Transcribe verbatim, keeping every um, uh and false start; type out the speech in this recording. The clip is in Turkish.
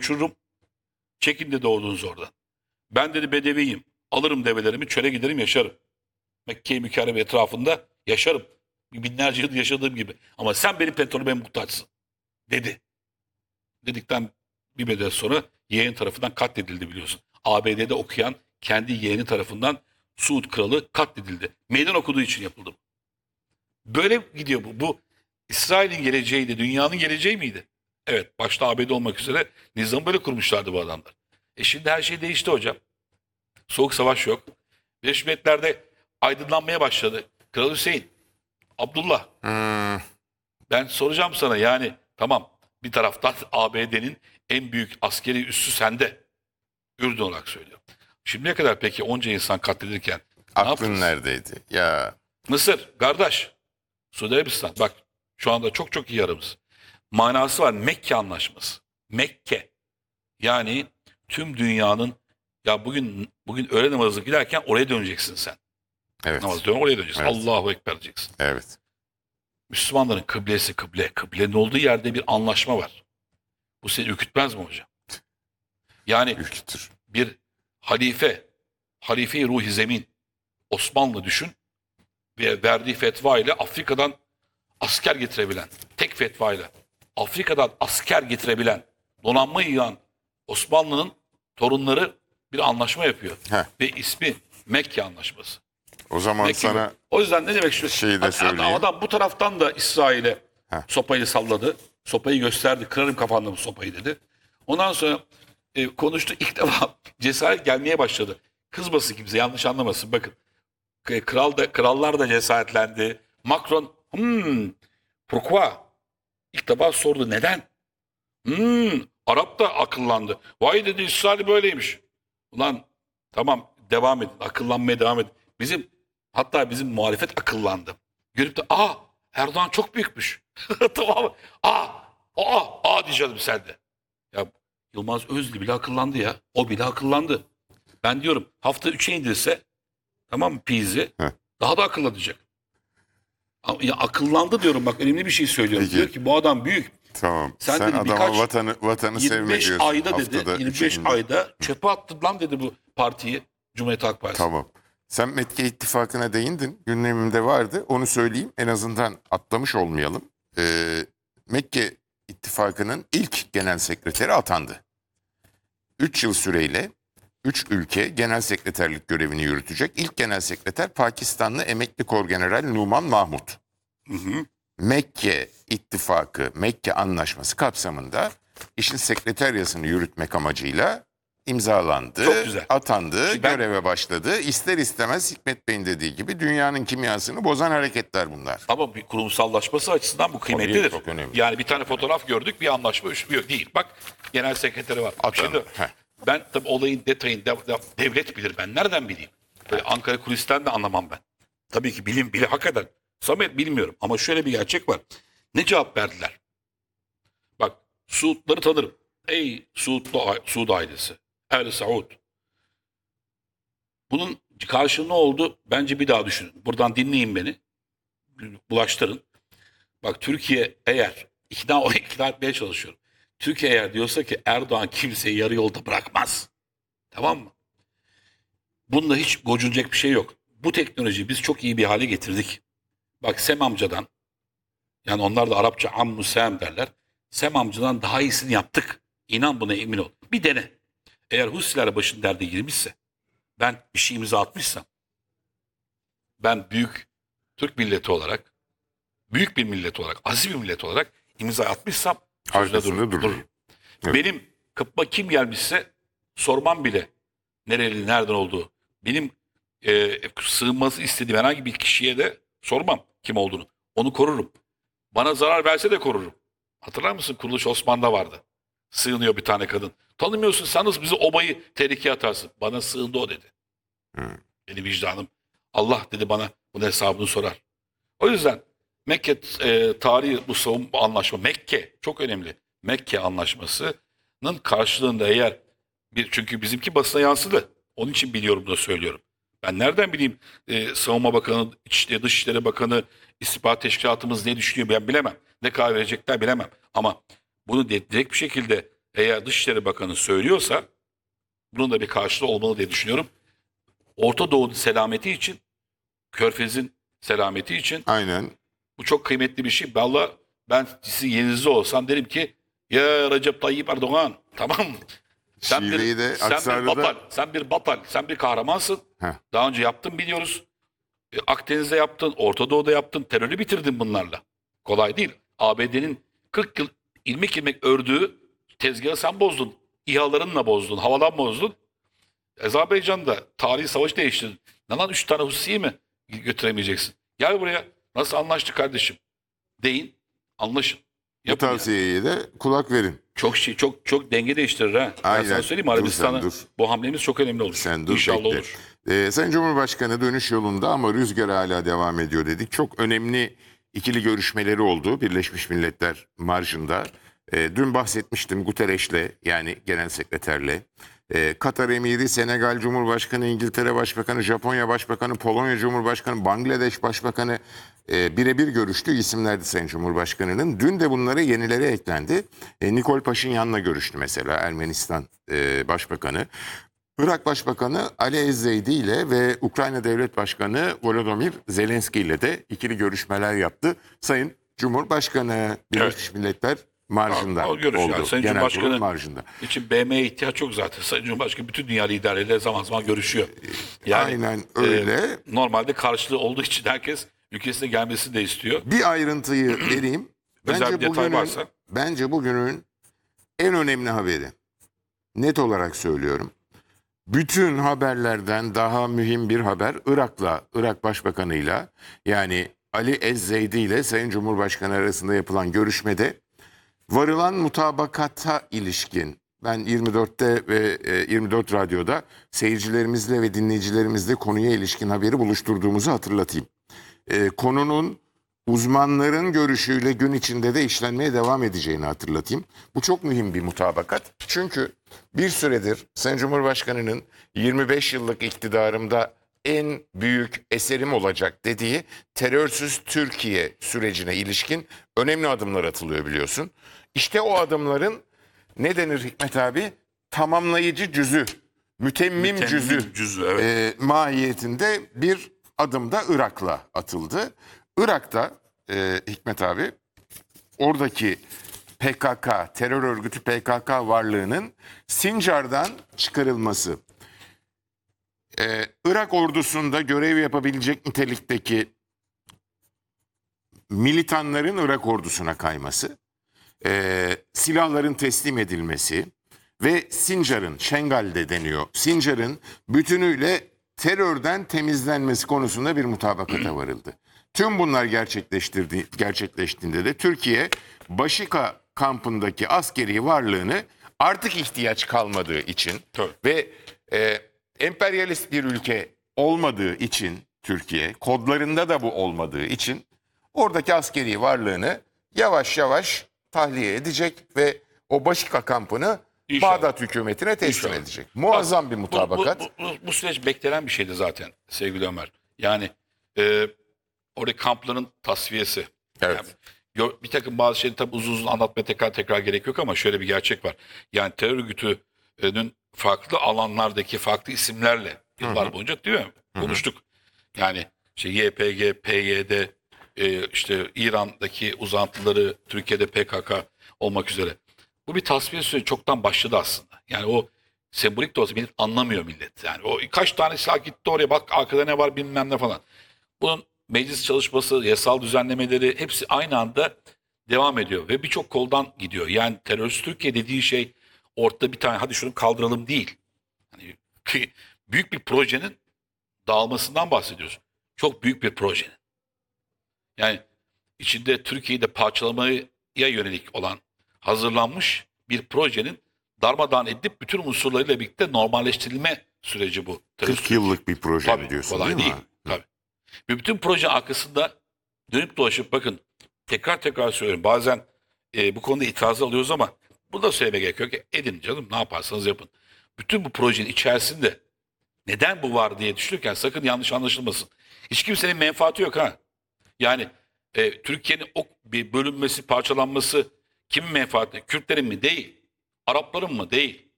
uçururum. Çekin dedi ordunuz oradan. Ben dedi bedeviyim. Alırım develerimi çöle giderim yaşarım. Mekke-i Mükerreme etrafında yaşarım. Binlerce yıl yaşadığım gibi. Ama sen benim petrolüme muhtaçsın dedi. Dedikten bir müddet sonra yeğen tarafından katledildi biliyorsun. A B D'de okuyan kendi yeğeni tarafından Suud kralı katledildi. Meydan okuduğu için yapıldı. Böyle gidiyor bu. Bu İsrail'in geleceğiydi, dünyanın geleceği miydi? Evet, başta A B D olmak üzere nizamı böyle kurmuşlardı bu adamlar. E şimdi her şey değişti hocam. Soğuk savaş yok. Birleşmiş Milletler'de aydınlanmaya başladı. Kral Hüseyin, Abdullah. Hmm. Ben soracağım sana yani tamam bir taraftan A B D'nin en büyük askeri üssü sende. Ürdün olarak söylüyorum. Şimdiye kadar peki onca insan katledilirken ne Aklın yaptınız? neredeydi? Ya Mısır, kardeş. Suudi Arabistan. Bak şu anda çok çok iyi aramız. Manası var Mekke Anlaşması. Mekke. Yani tüm dünyanın ya bugün bugün öğle namazı giderken oraya döneceksin sen. evet. Namaz dön oraya döneceksin. Evet. Allahu Ekber diyeceksin. Evet. Müslümanların kıblesi kıble. Kıblenin olduğu yerde bir anlaşma var. Bu seni ürkütmez mi hocam? Yani Ürkütür. bir halife, halife-i ruhi zemin Osmanlı düşün ve verdiği fetva ile Afrika'dan asker getirebilen, tek fetva ile Afrika'dan asker getirebilen, donanma yığan Osmanlı'nın torunları bir anlaşma yapıyor. Heh. Ve ismi Mekke Anlaşması. O zaman Mekke sana bu. O yüzden ne demek istiyorsun? şeyi de Adam- söyleyeyim. Adam bu taraftan da İsrail'e Heh. sopayı salladı. Sopayı gösterdi. Kırarım kafandan bu sopayı dedi. Ondan sonra e, konuştu. İlk defa cesaret gelmeye başladı. Kızmasın kimse yanlış anlamasın. Bakın K- kral da krallar da cesaretlendi. Macron hmm, pourquoi? İlk defa sordu. Neden? Hmm, Arap da akıllandı. Vay dedi İsrail böyleymiş. Ulan tamam devam edin. Akıllanmaya devam edin. Bizim hatta bizim muhalefet akıllandı. Görüp de aa Erdoğan çok büyükmüş. Tamam mı? Aa, aa, aa diyeceğim sen de. Ya Yılmaz Özdil bile akıllandı ya. O bile akıllandı. Ben diyorum hafta üçe indirse tamam mı Pizi Heh. daha da akıllanacak. Ama ya akıllandı diyorum bak önemli bir şey söylüyorum. Peki. Diyor ki bu adam büyük. tamam. Sen Sen, dedi adama birkaç- vatanı vatanı sevme yirmi beş diyorsun. ayda dedi. Haftada yirmi üçe beş indi. ayda çöpe attı lan dedi bu partiyi. Cumhuriyet Halk Partisi. Tamam. Sen Mekke İttifakı'na değindin. Gündemimde vardı. Onu söyleyeyim. En azından atlamış olmayalım. Ee, Mekke İttifakı'nın ilk genel sekreteri atandı. Üç yıl süreyle üç ülke genel sekreterlik görevini yürütecek. İlk genel sekreter Pakistanlı emekli Korgeneral Numan Mahmut. Hı hı. Mekke İttifakı, Mekke Anlaşması kapsamında işin sekreteryasını yürütmek amacıyla imzalandı, Çok güzel. atandı, Şimdi ben- göreve başladı. İster istemez Hikmet Bey'in dediği gibi dünyanın kimyasını bozan hareketler bunlar. Ama bir kurumsallaşması açısından bu kıymetlidir. çok önemli. Yani bir tane fotoğraf gördük bir anlaşma üşümüyor değil. Bak genel sekreteri var. Atandı. Şimdi Heh. ben tabii olayın detayını de- de- devlet bilir ben nereden bileyim? Böyle Ankara kulisten de anlamam ben. Tabii ki bilim bile hakikaten. Samet bilmiyorum ama şöyle bir gerçek var. Ne cevap verdiler? Bak Suudları tanırım. Ey Suudlu, Suud ailesi. Er Saud. Bunun karşılığı ne oldu? Bence bir daha düşünün. Buradan dinleyin beni. Bulaştırın. Bak Türkiye eğer ikna, ikna etmeye çalışıyorum. Türkiye eğer diyorsa ki Erdoğan kimseyi yarı yolda bırakmaz. Tamam mı? Bunda hiç gocunacak bir şey yok. Bu teknolojiyi biz çok iyi bir hale getirdik. Bak Sem amcadan yani onlar da Arapça ammu sem derler. Sem amcadan daha iyisini yaptık. İnan buna emin ol. Bir dene. Eğer Husiler başın derde girmişse ben bir şey imza atmışsam ben büyük Türk milleti olarak büyük bir millet olarak aziz bir millet olarak imza atmışsam sözde Arkasında dururum. dururum. dururum. Evet. Benim kapıma kim gelmişse sormam bile nereli nereden olduğu. Benim e, sığınması istediğim herhangi bir kişiye de sormam kim olduğunu. Onu korurum. Bana zarar verse de korurum. Hatırlar mısın Kuruluş Osman'da vardı. Sığınıyor bir tane kadın. Tanımıyorsun sanız bizi obayı tehlikeye atarsın. Bana sığındı o dedi. Hı. Benim vicdanım. Allah dedi bana bunun hesabını sorar. O yüzden Mekke e, tarihi bu savunma anlaşma Mekke çok önemli. Mekke anlaşmasının karşılığında eğer bir çünkü bizimki basına yansıdı. Onun için biliyorum da söylüyorum. Ben nereden bileyim e, Savunma Bakanı, İçişleri, Dışişleri Bakanı, İstihbarat Teşkilatımız ne düşünüyor ben bilemem. Ne karar verecekler bilemem. Ama bunu de, direkt bir şekilde eğer Dışişleri Bakanı söylüyorsa bunun da bir karşılığı olmalı diye düşünüyorum. Orta Doğu'nun selameti için, Körfez'in selameti için Aynen. bu çok kıymetli bir şey. Vallahi ben sizin yerinizde olsam derim ki ya Recep Tayyip Erdoğan, tamam mı? Sen Şiveyi bir, de sen bir Aksaray'da- batal, sen bir batal, sen bir kahramansın. Heh. Daha önce yaptın biliyoruz. E, Akdeniz'de yaptın, Orta Doğu'da yaptın, terörü bitirdin bunlarla. Kolay değil. A B D'nin kırk yıl ilmek ilmek ördüğü tezgahı sen bozdun. İHA'larınla bozdun, havadan bozdun. Azerbaycan'da tarihi savaş değiştirdin. Ne lan üç tane Husi'yi mi götüremeyeceksin? Gel buraya. Nasıl anlaştık kardeşim? Deyin, anlaşın. Bu Yapın yani. tavsiyeye de kulak verin. Çok şey, çok çok denge değiştirir ha. Ben Aynen. sana söyleyeyim Dur Arabistan'a sen, dur. bu hamlemiz çok önemli olur. Sen dur İnşallah bekle. olur. Ee, Sayın Cumhurbaşkanı dönüş yolunda ama rüzgar hala devam ediyor dedik. Çok önemli ikili görüşmeleri oldu Birleşmiş Milletler Marşı'nda. Ee, dün bahsetmiştim Guterres'le, yani genel sekreterle. Ee, Katar Emiri, Senegal Cumhurbaşkanı, İngiltere Başbakanı, Japonya Başbakanı, Polonya Cumhurbaşkanı, Bangladeş Başbakanı e, birebir görüştüğü isimlerdi Sayın Cumhurbaşkanı'nın. Dün de bunlara yenileri eklendi. E, Nikol Paşinyan'la görüştü mesela Ermenistan e, Başbakanı. Irak Başbakanı Ali Ezzeydi ile ve Ukrayna Devlet Başkanı Volodymyr Zelenski ile de ikili görüşmeler yaptı. Sayın Cumhurbaşkanı Birleşmiş Milletler Marşı'nda O- o görüş oldu. yani. Sayın Genel Cumhurbaşkanı- Kurul Marşı'nda. İçin B M'ye ihtiyaç yok zaten. Sayın Cumhurbaşkanı bütün dünya liderleriyle zaman zaman görüşüyor. Yani, Aynen öyle. e, normalde karşılığı olduğu için herkes ülkesine gelmesini de istiyor. Bir ayrıntıyı vereyim. Özel bir detay bugünün, varsa. bence bugünün en önemli haberi. Net olarak söylüyorum. Bütün haberlerden daha mühim bir haber Irak'la, Irak Başbakanı'yla, yani Ali Ezzeydi ile Sayın Cumhurbaşkanı arasında yapılan görüşmede varılan mutabakata ilişkin, ben yirmi dörtte ve e, yirmi dört Radyo'da seyircilerimizle ve dinleyicilerimizle konuya ilişkin haberi buluşturduğumuzu hatırlatayım. E, konunun uzmanların görüşüyle gün içinde de işlenmeye devam edeceğini hatırlatayım. Bu çok mühim bir mutabakat. Çünkü bir süredir Sayın Cumhurbaşkanı'nın yirmi beş yıllık iktidarımda en büyük eserim olacak dediği terörsüz Türkiye sürecine ilişkin önemli adımlar atılıyor biliyorsun. İşte o adımların ne denir Hikmet abi? Tamamlayıcı cüzü, mütemmim, Mütemmim cüzü, cüzü, evet. e, mahiyetinde bir adım da Irak'la atıldı. Irak'ta e, Hikmet abi oradaki P K K, terör örgütü P K K varlığının Sincar'dan çıkarılması, e, Irak ordusunda görev yapabilecek nitelikteki militanların Irak ordusuna kayması, e, silahların teslim edilmesi ve Sincar'ın, Şengal'de deniyor, Sincar'ın bütünüyle terörden temizlenmesi konusunda bir mutabakata varıldı. Tüm bunlar gerçekleştirdi, gerçekleştiğinde de Türkiye Başika kampındaki askeri varlığını artık ihtiyaç kalmadığı için Tabii. ve e, emperyalist bir ülke olmadığı için Türkiye, kodlarında da bu olmadığı için oradaki askeri varlığını yavaş yavaş tahliye edecek ve o Başika kampını İnşallah. Bağdat hükümetine teslim İnşallah. edecek. Muazzam bir Bu- mutabakat. Bu, bu, bu, bu süreç beklenen bir şeydi zaten sevgili Ömer. Yani e, orada kampların tasfiyesi. Evet. Yani, gö- bir takım bazı şeyleri tabii uzun uzun anlatmaya tekrar tekrar gerek yok ama şöyle bir gerçek var. Yani terör örgütünün farklı alanlardaki farklı isimlerle yıllar boyunca değil mi? Konuştuk. Yani işte Y P G, P Y D, e, işte İran'daki uzantıları, Türkiye'de P K K olmak üzere. Bu bir tasfiye süreci çoktan başladı aslında. Yani o sembolik de olsa millet anlamıyor millet. Yani o kaç tane silah gitti oraya bak arkada ne var bilmem ne falan. Bunun meclis çalışması, yasal düzenlemeleri hepsi aynı anda devam ediyor ve birçok koldan gidiyor. Yani terörist Türkiye dediği şey ortada bir tane hadi şunu kaldıralım değil. Hani ki büyük bir projenin dağılmasından bahsediyoruz. Çok büyük bir projenin. Yani içinde Türkiye'yi de parçalamaya yönelik olan hazırlanmış bir projenin darmadağın edilip bütün unsurlarıyla birlikte normalleştirilme süreci bu. kırk yıllık bir proje Tabii, diyorsun kolay değil değil. mi? Tabii. Ve bütün proje arkasında dönüp dolaşıp bakın tekrar tekrar söylüyorum. Bazen e, bu konuda itiraz alıyoruz ama bunu da söylemeye gerek yok. Edin canım ne yaparsanız yapın. Bütün bu projenin içerisinde neden bu var diye düşünürken sakın yanlış anlaşılmasın. Hiç kimsenin menfaati yok ha. Yani e, Türkiye'nin o bir bölünmesi, parçalanması kimin menfaati? Kürtlerin mi? Değil. Arapların mı? Değil.